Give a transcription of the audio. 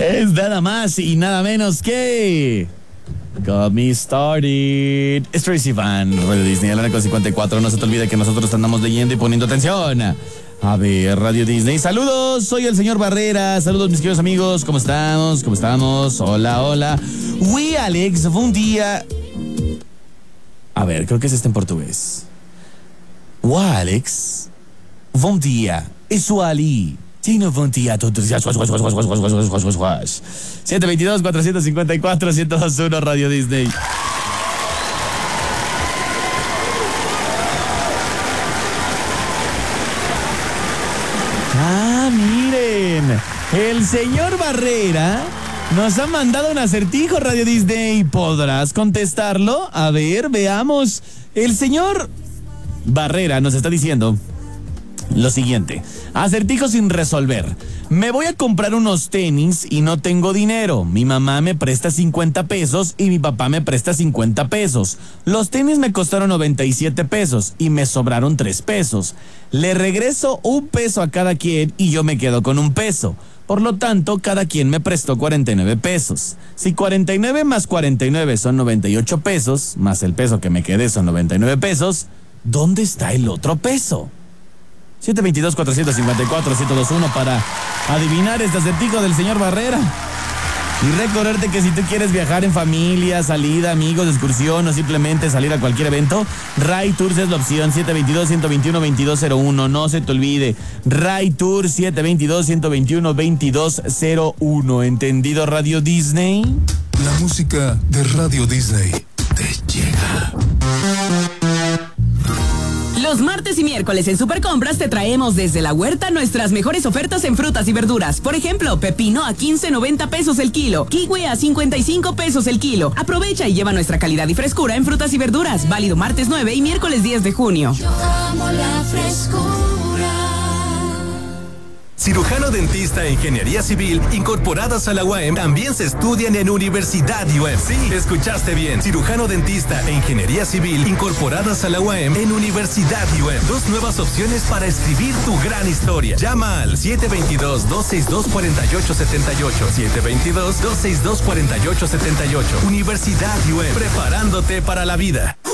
Es nada más y nada menos que... Got Me Started. Es Tracy Van, Radio Disney, a la 54. No se te olvide que nosotros andamos leyendo y poniendo atención. A ver, Radio Disney. Saludos, soy el señor Barrera. Saludos, mis queridos amigos. ¿Cómo estamos? ¿Cómo estamos? Hola, hola. Oui, Alex, bom dia. A ver, creo que es en portugués. Wa, Alex. Bom dia. Isso ali. Tiene bom dia a todos. 722-454-1021 Radio Disney. Ah, miren. El señor Barrera nos ha mandado un acertijo, Radio Disney. ¿Podrás contestarlo? A ver, veamos. El señor Barrera nos está diciendo lo siguiente: acertijo sin resolver. Me voy a comprar unos tenis y no tengo dinero. Mi mamá me presta 50 pesos y mi papá me presta 50 pesos. Los tenis me costaron 97 pesos y me sobraron 3 pesos. Le regreso 1 peso a cada quien y yo me quedo con 1 peso. Por lo tanto, cada quien me prestó 49 pesos. Si 49 más 49 son 98 pesos, más el peso que me quedé son 99 pesos, ¿dónde está el otro peso? 722-454-1021 para adivinar este acertijo del señor Barrera. Y recordarte que si tú quieres viajar en familia, salida, amigos, excursión o simplemente salir a cualquier evento, Ray Tours es la opción. 722-121-2201. No se te olvide. Ray Tours 722-121-2201. ¿Entendido, Radio Disney? La música de Radio Disney te llega. Los martes y miércoles en Supercompras te traemos desde la huerta nuestras mejores ofertas en frutas y verduras. Por ejemplo, pepino a 15.90 pesos el kilo, kiwi a 55 pesos el kilo. Aprovecha y lleva nuestra calidad y frescura en frutas y verduras. Válido martes 9 y miércoles 10 de junio. Yo amo la frescura. Cirujano dentista e ingeniería civil incorporadas a la UAM también se estudian en Universidad UAM. Sí, escuchaste bien. Cirujano dentista e ingeniería civil incorporadas a la UAM en Universidad UAM. 2 nuevas opciones para escribir tu gran historia. Llama al 722-262-4878. 722-262-4878. Universidad UAM. Preparándote para la vida.